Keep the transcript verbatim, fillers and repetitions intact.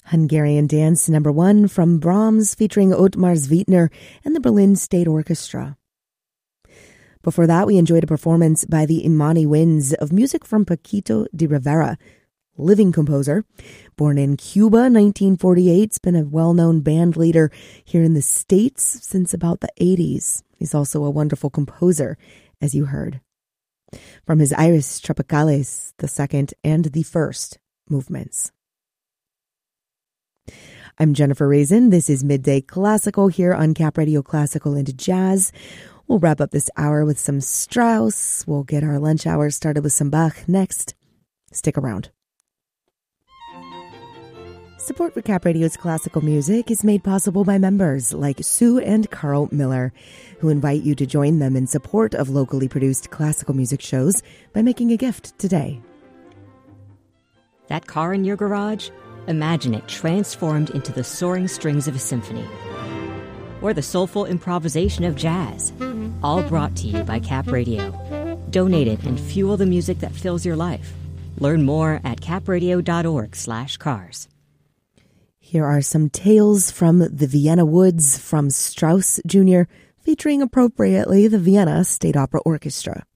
Hungarian Dance Number One from Brahms featuring Ottmar Sweetner and the Berlin State Orchestra. Before that, we enjoyed a performance by the Imani Winds of music from Paquito de Rivera, living composer. Born in Cuba, nineteen forty-eight, has been a well-known band leader here in the States since about the eighties. He's also a wonderful composer, as you heard. From his Iris Tropicales, the second and the first movements. I'm Jennifer Raisin. This is Midday Classical here on Cap Radio Classical and Jazz. We'll wrap up this hour with some Strauss. We'll get our lunch hour started with some Bach next. Stick around. Support for Cap Radio's classical music is made possible by members like Sue and Carl Miller, who invite you to join them in support of locally produced classical music shows by making a gift today. That car in your garage? Imagine it transformed into the soaring strings of a symphony. Or the soulful improvisation of jazz. All brought to you by Cap Radio. Donate it and fuel the music that fills your life. Learn more at capradio.org slash cars. Here are some tales from the Vienna Woods from Strauss Junior, featuring appropriately the Vienna State Opera Orchestra.